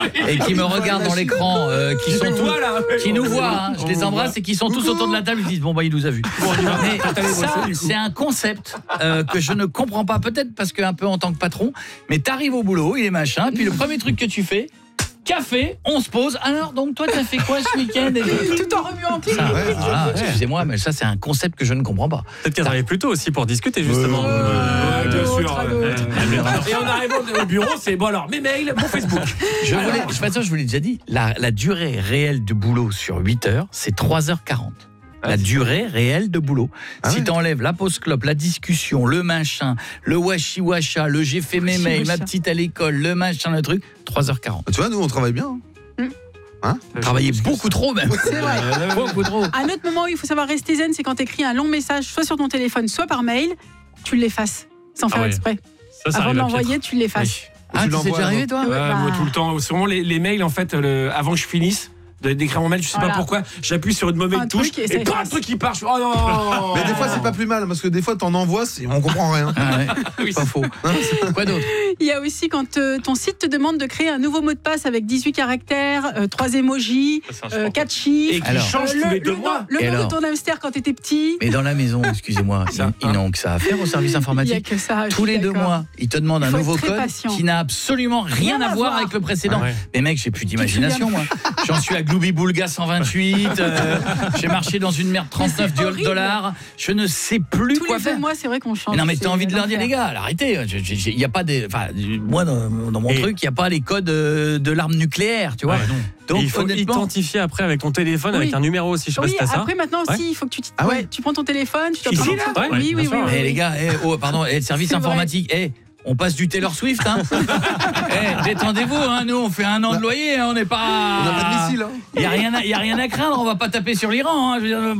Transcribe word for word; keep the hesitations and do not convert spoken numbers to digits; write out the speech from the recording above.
et qui me regardent dans l'écran, euh, qui sont tous, qui nous voient, hein, je les embrasse et qui sont tous autour de la table, ils disent bon bah il nous a vus. Mais ça, c'est un concept euh, que je ne comprends pas, peut-être parce que un peu en tant que patron, mais t'arrives au boulot, il est machin, puis le premier truc que tu fais, café, on se pose. Alors donc toi t'as fait quoi ce week-end? Tout en remuant en ça, ouais, voilà, ouais. Excusez-moi, mais ça c'est un concept que je ne comprends pas. Peut-être qu'elle arrive plus tôt aussi pour discuter justement. Euh, bien sûr. Et en arrivant au bureau, c'est bon alors mes mails, mon Facebook. Je voulais, de toute façon, je vous l'ai déjà dit, la, la durée réelle de boulot sur huit heures, c'est trois heures quarante. La durée réelle de boulot. Ah si ouais. t'enlèves la pause clope, la discussion, le machin, le washi-washa, le j'ai fait mes mails, ma petite à l'école, le machin, le truc, trois heures quarante. Tu vois, nous on travaille bien. Mmh. Hein Travailler beaucoup trop même. C'est vrai. Beaucoup trop. Un autre moment où il faut savoir rester zen, c'est quand tu écris un long message, soit sur ton téléphone, soit par mail, tu l'effaces, sans faire ah ouais. exprès. Ça, ça Avant de l'envoyer, tu l'effaces. Oui. Ah, tu c'est déjà arrivé toi? Ouais, bah... Moi tout le temps. C'est vraiment les, les mails en fait, le, avant que je finisse. D'écrire mon mail, je sais voilà. pas pourquoi, j'appuie sur une mauvaise touche et, et pas un truc qui part. Oh non. Mais des fois c'est pas plus mal parce que des fois t'en envoies, on comprend rien. Ah ouais. Oui, pas faux. Quoi d'autre? Il y a aussi quand euh, ton site te demande de créer un nouveau mot de passe avec dix-huit caractères, euh, trois emojis, euh, quatre chiffres. Et qui alors, change euh, tous les deux mois. Le nom de ton hamster quand t'étais petit. Mais dans la maison, excusez-moi, ça, ils n'ont que ça à faire au service informatique. Il y a que ça. Tous les deux mois, ils te demandent un nouveau code patient. qui n'a absolument rien, rien à voir avec le précédent. Ah ouais. Mais mec, j'ai plus d'imagination moi. J'en suis à Gloubi-Boulga cent vingt-huit, euh, j'ai marché dans une merde trente-neuf dollars, je ne sais plus Tous quoi les faire. deux mois, c'est vrai qu'on change. Mais non mais t'as envie de leur dire les gars, arrêtez, il y a pas des enfin moi dans, dans mon et truc, il y a pas les codes de, de l'arme nucléaire, tu vois. Ouais, donc et il faut honnêtement... identifier après avec ton téléphone, oui. avec un numéro aussi, je sais oui, pas si t'as ça. Après maintenant aussi, il faut que tu ah ouais. ouais, tu prends ton téléphone, tu dois prendre là ouais, oui oui oui. Eh les gars, eh, oh pardon, eh, service informatique, eh on passe du Taylor Swift, hein. Eh, détendez-vous, hein. Nous, on fait un an de loyer, hein. On n'est pas. On n'a pas de missile, hein. Il y a rien, à, y a rien à craindre. On va pas taper sur l'Iran, hein. Je veux dire,